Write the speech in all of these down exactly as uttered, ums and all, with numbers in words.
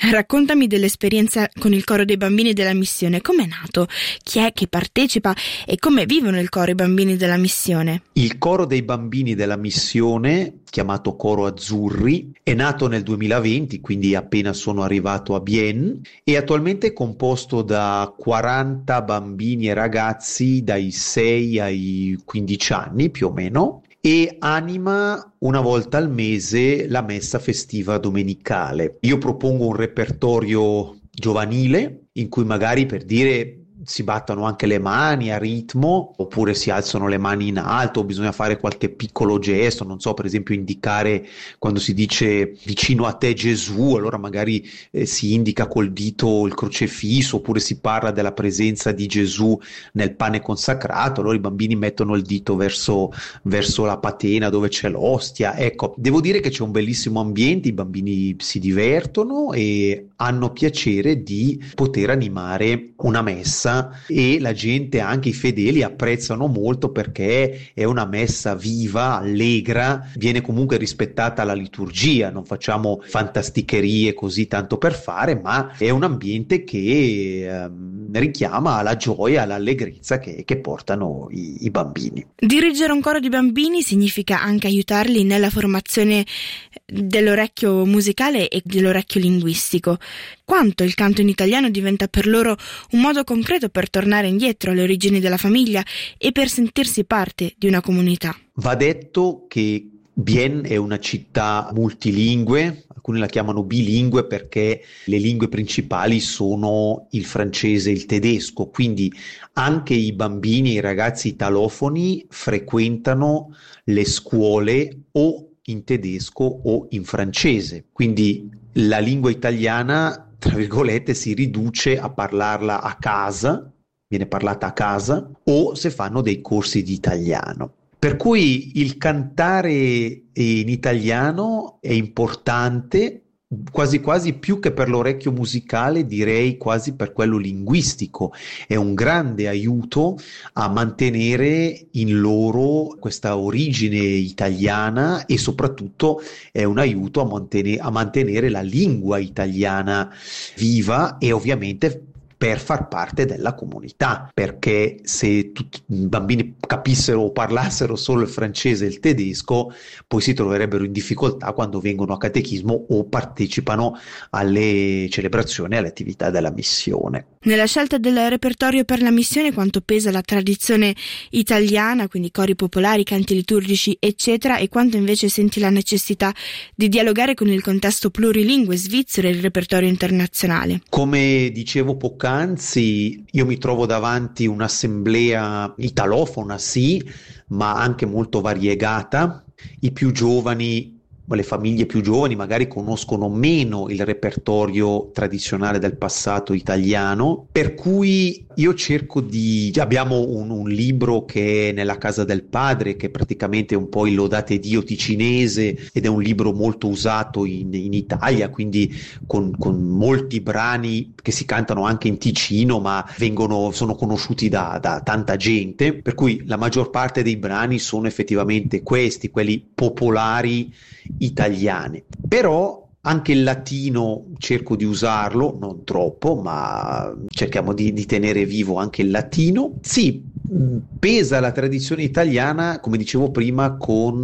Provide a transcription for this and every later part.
Raccontami dell'esperienza con il coro dei bambini della missione. Com'è nato? Chi è che partecipa e come vivono il coro i bambini della missione? Il coro dei bambini della missione, chiamato Coro Azzurri, è nato nel duemilaventi, quindi appena sono arrivato a Bienne, e attualmente è composto da quaranta bambini e ragazzi dai sei ai quindici anni più o meno, e anima una volta al mese la messa festiva domenicale. Io propongo un repertorio giovanile in cui magari, per dire, si battano anche le mani a ritmo, oppure si alzano le mani in alto, bisogna fare qualche piccolo gesto, non so, per esempio indicare quando si dice vicino a te Gesù, allora magari eh, si indica col dito il crocefisso, oppure si parla della presenza di Gesù nel pane consacrato, allora i bambini mettono il dito verso, verso la patena dove c'è l'ostia. Ecco, devo dire che c'è un bellissimo ambiente, i bambini si divertono e hanno piacere di poter animare una messa, e la gente, anche i fedeli, apprezzano molto perché è una messa viva, allegra, viene comunque rispettata la liturgia, non facciamo fantasticherie così tanto per fare, ma è un ambiente che ehm, richiama la gioia, l'allegrezza che, che portano i, i bambini. Dirigere un coro di bambini significa anche aiutarli nella formazione dell'orecchio musicale e dell'orecchio linguistico. Quanto il canto in italiano diventa per loro un modo concreto per tornare indietro alle origini della famiglia e per sentirsi parte di una comunità. Va detto che Bienne è una città multilingue, alcuni la chiamano bilingue perché le lingue principali sono il francese e il tedesco, quindi anche i bambini e i ragazzi italofoni frequentano le scuole o in tedesco o in francese, quindi la lingua italiana, tra virgolette, si riduce a parlarla a casa, viene parlata a casa, o se fanno dei corsi di italiano. Per cui il cantare in italiano è importante, quasi quasi più che per l'orecchio musicale, direi quasi per quello linguistico. È un grande aiuto a mantenere in loro questa origine italiana e soprattutto è un aiuto a, mantene- a mantenere la lingua italiana viva e ovviamente per far parte della comunità, perché se tutti i bambini capissero o parlassero solo il francese e il tedesco, poi si troverebbero in difficoltà quando vengono a catechismo o partecipano alle celebrazioni e alle attività della missione. Nella scelta del repertorio per la missione quanto pesa la tradizione italiana, quindi cori popolari, canti liturgici, eccetera, e quanto invece senti la necessità di dialogare con il contesto plurilingue svizzero e il repertorio internazionale? Come dicevo poc'anzi, Anzi, io mi trovo davanti un'assemblea italofona, sì, ma anche molto variegata. I più giovani, le famiglie più giovani magari conoscono meno il repertorio tradizionale del passato italiano, per cui io cerco di... abbiamo un, un libro che è Nella casa del padre, che è praticamente un po' il Lodate Dio ticinese ed è un libro molto usato in, in Italia, quindi con, con molti brani che si cantano anche in Ticino, ma vengono, sono conosciuti da, da tanta gente, per cui la maggior parte dei brani sono effettivamente questi, quelli popolari italiani. Però anche il latino cerco di usarlo, non troppo, ma cerchiamo di, di tenere vivo anche il latino. Sì, pesa la tradizione italiana, come dicevo prima, con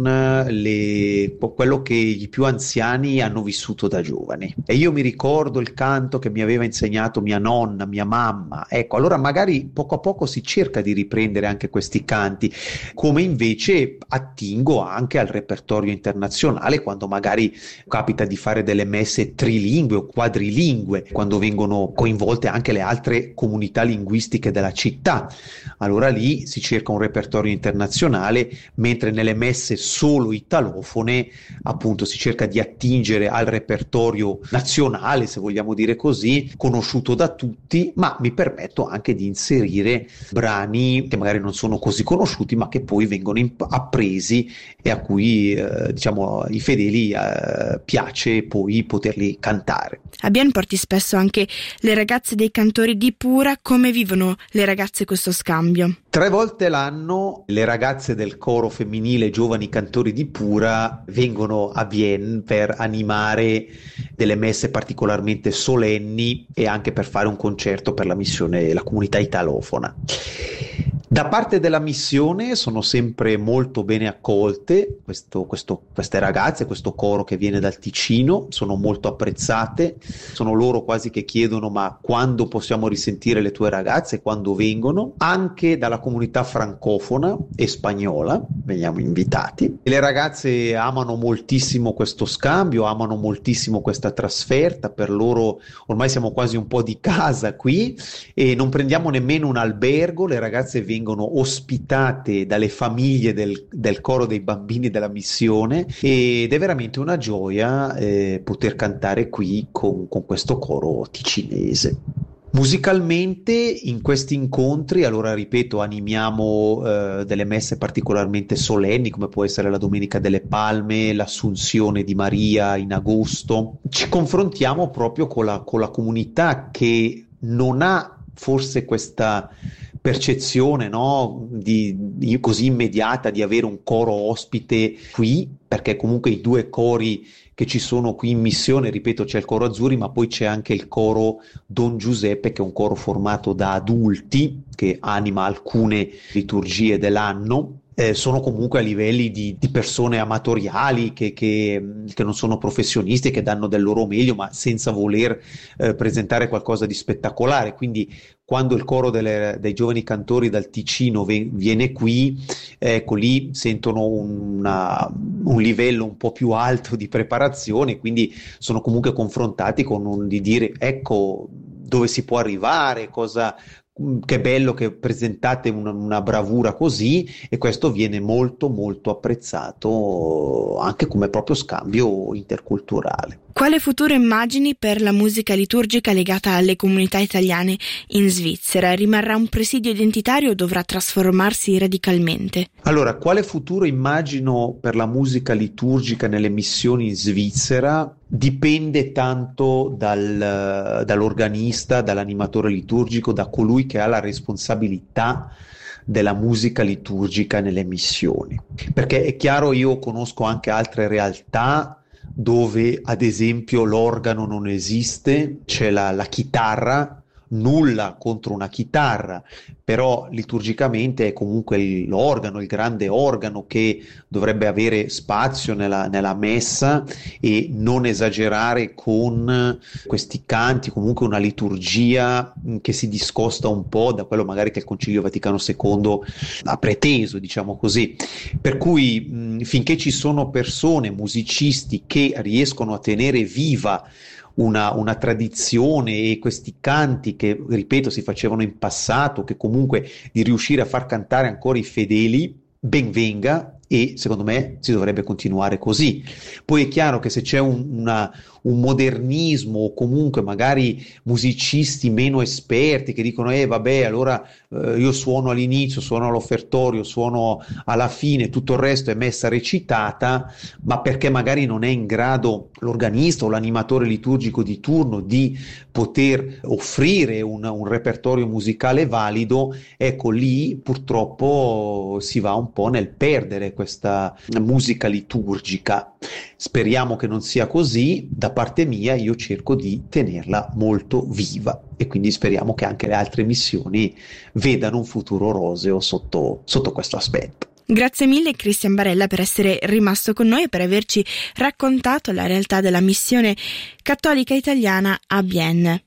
le, quello che i più anziani hanno vissuto da giovani. E io mi ricordo il canto che mi aveva insegnato mia nonna, mia mamma. Ecco, allora magari poco a poco si cerca di riprendere anche questi canti, come invece attingo anche al repertorio internazionale quando magari capita di fare delle messe trilingue o quadrilingue, quando vengono coinvolte anche le altre comunità linguistiche della città. Allora lì si cerca un repertorio internazionale, mentre nelle messe solo italofone appunto si cerca di attingere al repertorio nazionale, se vogliamo dire così, conosciuto da tutti, ma mi permetto anche di inserire brani che magari non sono così conosciuti ma che poi vengono imp- appresi e a cui eh, diciamo i fedeli eh, piace poi poterli cantare. A Bienne porti spesso anche le ragazze dei cantori di Pura. Come vivono le ragazze questo scambio? Tre volte l'anno le ragazze del coro femminile Giovani Cantori di Pura vengono a Bienne per animare delle messe particolarmente solenni e anche per fare un concerto per la missione, la comunità italofona. Da parte della missione sono sempre molto bene accolte questo, questo, queste ragazze, questo coro che viene dal Ticino, sono molto apprezzate, sono loro quasi che chiedono ma quando possiamo risentire le tue ragazze, quando vengono. Anche dalla comunità francofona e spagnola veniamo invitati. E le ragazze amano moltissimo questo scambio, amano moltissimo questa trasferta, per loro ormai siamo quasi un po' di casa qui e non prendiamo nemmeno un albergo, le ragazze vengono vengono ospitate dalle famiglie del, del coro dei bambini della missione ed è veramente una gioia eh, poter cantare qui con, con questo coro ticinese. Musicalmente in questi incontri, allora ripeto, animiamo eh, delle messe particolarmente solenni come può essere la Domenica delle Palme, l'Assunzione di Maria in agosto. Ci confrontiamo proprio con la, con la comunità che non ha forse questa percezione, no, di, di così immediata di avere un coro ospite qui, perché comunque i due cori che ci sono qui in missione, ripeto, c'è il coro Azzurri, ma poi c'è anche il coro Don Giuseppe, che è un coro formato da adulti che anima alcune liturgie dell'anno. Eh, sono comunque a livelli di, di persone amatoriali che, che, che non sono professionisti, che danno del loro meglio, ma senza voler eh, presentare qualcosa di spettacolare. Quindi quando il coro delle, dei giovani cantori dal Ticino ve, viene qui, ecco lì sentono una, un livello un po' più alto di preparazione, quindi sono comunque confrontati con un di dire ecco dove si può arrivare, cosa... che bello che presentate una, una bravura così, e questo viene molto molto apprezzato anche come proprio scambio interculturale. Quale futuro immagini per la musica liturgica legata alle comunità italiane in Svizzera? Rimarrà un presidio identitario o dovrà trasformarsi radicalmente? Allora, quale futuro immagino per la musica liturgica nelle missioni in Svizzera? Dipende tanto dal, dall'organista, dall'animatore liturgico, da colui che ha la responsabilità della musica liturgica nelle missioni. Perché è chiaro, io conosco anche altre realtà dove ad esempio l'organo non esiste, c'è la, la chitarra, nulla contro una chitarra, però liturgicamente è comunque l'organo, il grande organo che dovrebbe avere spazio nella, nella messa e non esagerare con questi canti, comunque una liturgia che si discosta un po' da quello magari che il Concilio Vaticano secondo ha preteso, diciamo così. Per cui mh, finché ci sono persone, musicisti che riescono a tenere viva Una, una tradizione e questi canti che, ripeto, si facevano in passato, che comunque di riuscire a far cantare ancora i fedeli, ben venga, e secondo me si dovrebbe continuare così. Poi è chiaro che se c'è un, una, un modernismo o comunque magari musicisti meno esperti che dicono eh vabbè allora eh, io suono all'inizio, suono all'offertorio, suono alla fine, tutto il resto è messa recitata, ma perché magari non è in grado l'organista o l'animatore liturgico di turno di poter offrire un, un repertorio musicale valido, ecco lì purtroppo si va un po' nel perdere questa musica liturgica. Speriamo che non sia così. Da parte mia io cerco di tenerla molto viva e quindi speriamo che anche le altre missioni vedano un futuro roseo sotto, sotto questo aspetto. Grazie mille Cristian Barella per essere rimasto con noi e per averci raccontato la realtà della missione cattolica italiana a Bienne.